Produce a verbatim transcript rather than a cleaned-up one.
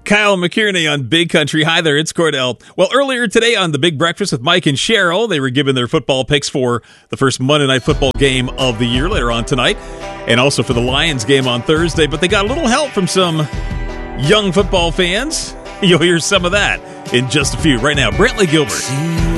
Kyle McKierney on Big Country. Hi there, it's Cordell. Well, earlier today on the Big Breakfast with Mike and Cheryl, they were giving their football picks for the first Monday Night Football game of the year later on tonight, and also for the Lions game on Thursday. But they got a little help from some young football fans. You'll hear some of that in just a few. Right now, Brantley Gilbert.